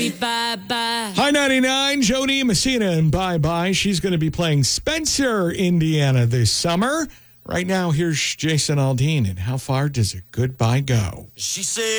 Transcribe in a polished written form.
Bye-bye. High 99, Jody Messina and Bye Bye. She's going to be playing Spencer, Indiana this summer. Right now, here's Jason Aldean and How Far Does a Goodbye Go? She said.